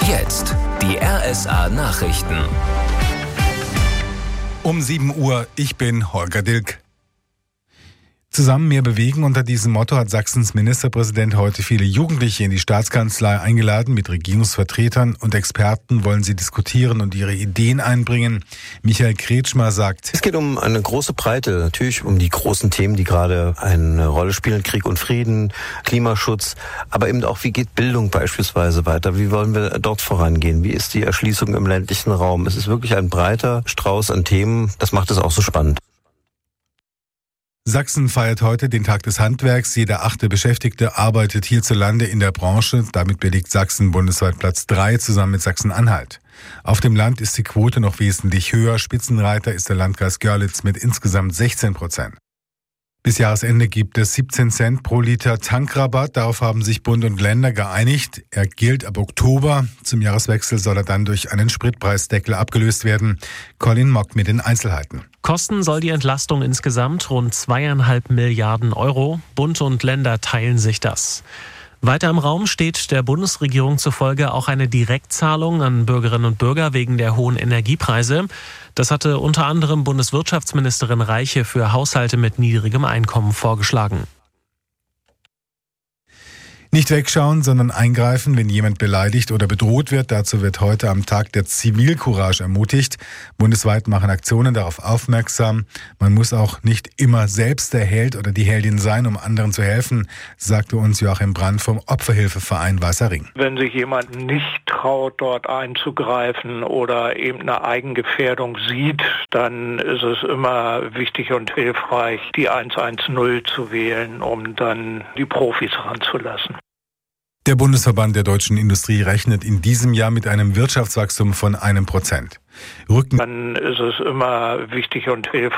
Jetzt die RSA Nachrichten. Um 7 Uhr, ich bin Holger Dilk. Zusammen mehr bewegen, unter diesem Motto hat Sachsens Ministerpräsident heute viele Jugendliche in die Staatskanzlei eingeladen. Mit Regierungsvertretern und Experten wollen sie diskutieren und ihre Ideen einbringen. Michael Kretschmer sagt: Es geht um eine große Breite, natürlich um die großen Themen, die gerade eine Rolle spielen: Krieg und Frieden, Klimaschutz, aber eben auch, wie geht Bildung beispielsweise weiter? Wie wollen wir dort vorangehen? Wie ist die Erschließung im ländlichen Raum? Es ist wirklich ein breiter Strauß an Themen. Das macht es auch so spannend. Sachsen feiert heute den Tag des Handwerks. Jeder 8. Beschäftigte arbeitet hierzulande in der Branche. Damit belegt Sachsen bundesweit Platz 3 zusammen mit Sachsen-Anhalt. Auf dem Land ist die Quote noch wesentlich höher. Spitzenreiter ist der Landkreis Görlitz mit insgesamt 16%. Bis Jahresende gibt es 17 Cent pro Liter Tankrabatt. Darauf haben sich Bund und Länder geeinigt. Er gilt ab Oktober. Zum Jahreswechsel soll er dann durch einen Spritpreisdeckel abgelöst werden. Colin Mock mit den Einzelheiten. Kosten soll die Entlastung insgesamt rund 2,5 Milliarden Euro. Bund und Länder teilen sich das. Weiter im Raum steht der Bundesregierung zufolge auch eine Direktzahlung an Bürgerinnen und Bürger wegen der hohen Energiepreise. Das hatte unter anderem Bundeswirtschaftsministerin Reiche für Haushalte mit niedrigem Einkommen vorgeschlagen. Nicht wegschauen, sondern eingreifen, wenn jemand beleidigt oder bedroht wird. Dazu wird heute am Tag der Zivilcourage ermutigt. Bundesweit machen Aktionen darauf aufmerksam. Man muss auch nicht immer selbst der Held oder die Heldin sein, um anderen zu helfen, sagte uns Joachim Brandt vom Opferhilfeverein Weißer Ring. Wenn sich jemand nicht traut, dort einzugreifen oder eben eine Eigengefährdung sieht, dann ist es immer wichtig und hilfreich, die 110 zu wählen, um dann die Profis ranzulassen. Der Bundesverband der deutschen Industrie rechnet in diesem Jahr mit einem Wirtschaftswachstum von 1%. Dann ist es immer wichtig und hilfreich.